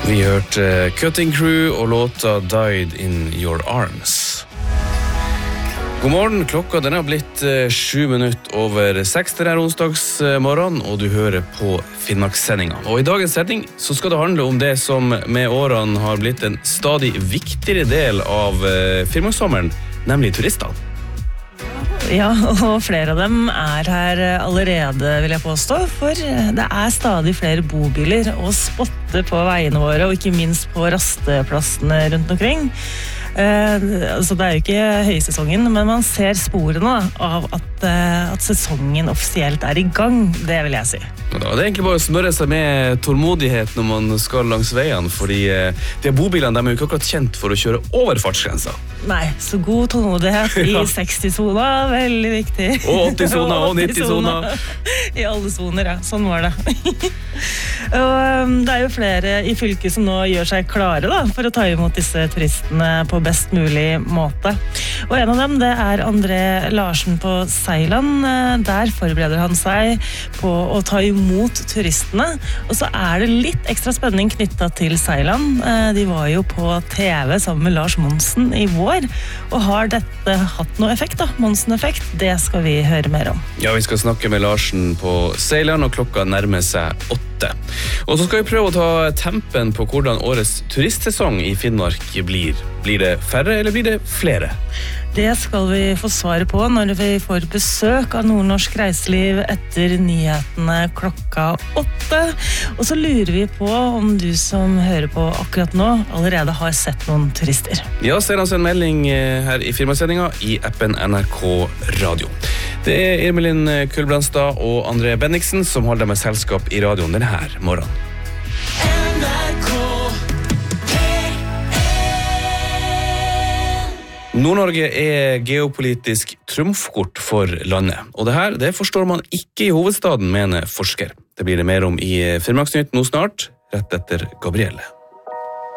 Vi hørte Cutting Crew og låta Died in Your Arms. God morgen, klokka den har blitt 7 minutter over 6 denne onsdagsmorgen, og du hører på Finnmarkssendinga. Og i dagens sending så skal det handle om det som med årene har blitt en stadig viktigere del av Finnmarkssommeren, nemlig turistene. Ja, og flere av dem er her allerede, vil jeg påstå, for det er stadig flere bobiler og spotter på veiene våre, og ikke minst på rasteplassene rundt omkring. Så det er jo ikke høysesongen, men man ser sporene av at sesongen offisielt er i gang, det vil jeg si. Ja, det er egentlig bare å smøre seg med tålmodighet når man skal langs veien, fordi de bobilene de er jo ikke akkurat kjent for å kjøre over fartsgrensa. Nei, så god tålmodighet i 60-zona, veldig viktig. Og 80-zona og 90-zona. I alle zoner, ja. Sånn var det. Og det er jo flere i fylket som nå gjør seg klare da, for å ta imot disse turistene på best mulig måte. Og en av dem, det er André Larsen på Seiland. Der forbereder han seg på å ta imot turistene. Og så er det litt ekstra spenning knyttet til Seiland. De var jo på TV sammen med Lars Monsen i vår. Og har dette hatt noe effekt da? Monsen-effekt? Det skal vi høre mer om. Ja, vi skal snakke med Larsen på Seiland, og klokka nærmer seg 8. Og så skal vi prøve å ta tempen på hvordan årets turistsesong i Finnmark blir. Blir det færre, eller blir det flere? Det skal vi få svaret på når vi får besøk av Nordnorsk Reiseliv etter nyhetene klokka 8. Og så lurer vi på om du som hører på akkurat nå allerede har sett noen turister. Ja, ser oss en melding her i firmasendinga i appen NRK Radio. Det er Irmelin Kulbrandstad og André Bendiksen som holder med selskap i radioen denne morgenen. Nord-Norge er geopolitisk trumfkort for landet, og det forstår man ikke i hovedstaden, mener forsker. Det blir det mer om i Finnmarksnytt nå snart, rett etter Gabrielle.